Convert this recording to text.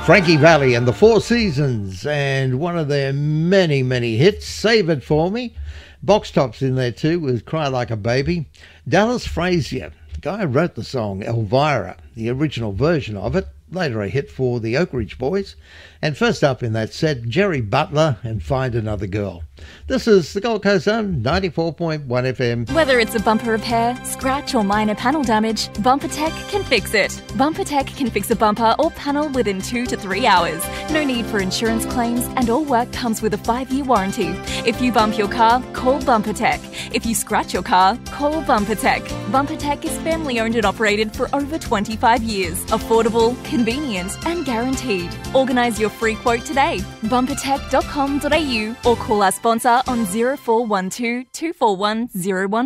Frankie Valli and the Four Seasons, and one of their many, many hits, Save It For Me. Box Tops in there too with Cry Like a Baby. Dallas Frazier, the guy who wrote the song Elvira, the original version of it, later a hit for the Oak Ridge Boys. And first up in that set, Jerry Butler and Find Another Girl. This is the Gold Coast Zone, 94.1 FM. Whether it's a bumper repair, scratch or minor panel damage, BumperTech can fix it. BumperTech can fix a bumper or panel within 2 to 3 hours. No need for insurance claims and all work comes with a 5-year warranty. If you bump your car, call BumperTech. If you scratch your car, call BumperTech. BumperTech is family owned and operated for over 25 years. Affordable, convenient and guaranteed. Organise your free quote today. Bumpertech.com.au or call our sponsor on 0412 241 014.